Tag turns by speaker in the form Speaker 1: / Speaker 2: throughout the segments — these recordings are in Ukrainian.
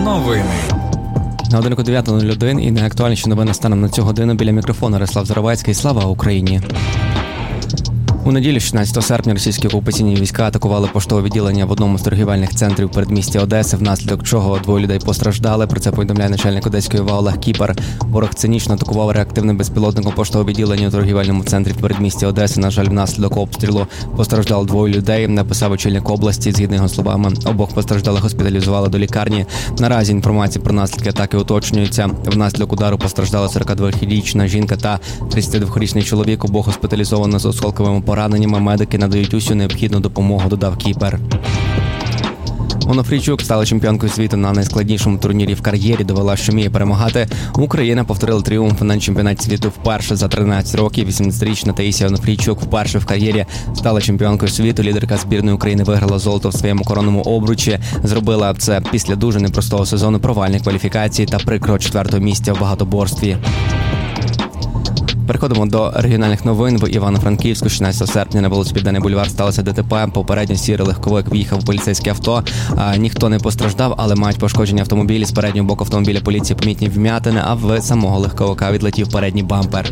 Speaker 1: Новини.
Speaker 2: На годинку 9:01 і найактуальніші новини станом на цю годину. Біля мікрофону Рислав Заровецький. Слава Україні! У неділю, 16 серпня, російські окупаційні війська атакували поштове відділення в одному з торгівельних центрів передмістя Одеси, внаслідок чого 2 людей постраждали. Про це повідомляє начальник Одеської ОВА Олег Кіпер. Ворог цинічно атакував реактивним безпілотником поштове відділення у торгівельному центрі в передмісті Одеси. На жаль, внаслідок обстрілу постраждало 2 людей, написав очільник області. Згідно його словами, обох постраждалих госпіталізували до лікарні. Наразі інформація про наслідки атаки уточнюється. Внаслідок удару постраждала 42-річна жінка та 32-річний чоловік. Обох госпіталізовано з осколковими пораненнями. Медики надають усю необхідну допомогу, додав Кіпер. Онофрійчук стала чемпіонкою світу на найскладнішому турнірі в кар'єрі, довела, що вміє перемагати. Україна повторила тріумф на чемпіонаті світу вперше за 13 років. 18-річна Таїсія Онофрійчук вперше в кар'єрі стала чемпіонкою світу. Лідерка збірної України виграла золото в своєму коронному обручі. Зробила це після дуже непростого сезону, провальної кваліфікації та прикрого 4-го місця в багатоборстві. Переходимо до регіональних новин. В Івано-Франківську 16 серпня на вулиці Південний бульвар сталося ДТП. Попередньо сірий легковик в'їхав в поліцейське авто. Ніхто не постраждав, але мають пошкодження автомобілі. З переднього боку автомобіля поліції помітні вм'ятини, а в самого легковика відлетів передній бампер.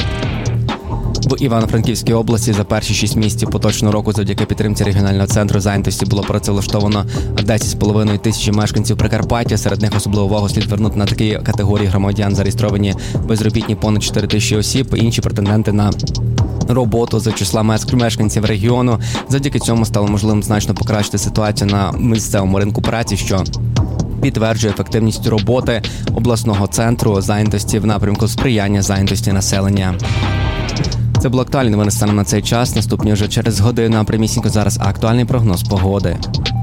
Speaker 2: В Івано-Франківській області за перші 6 місяців поточного року завдяки підтримці регіонального центру зайнятості було працевлаштовано 10,5 тисячі мешканців Прикарпаття. Серед них особливу увагу слід звернути на такі категорії громадян, зареєстровані безробітні понад 4 тисячі осіб, інші претенденти на роботу за числа мешканців регіону. Завдяки цьому стало можливим значно покращити ситуацію на місцевому ринку праці, що підтверджує ефективність роботи обласного центру зайнятості в напрямку сприяння зайнятості населення. Це було актуальні новини станом на цей час. Наступні вже через годину, а прямісінько зараз актуальний прогноз погоди.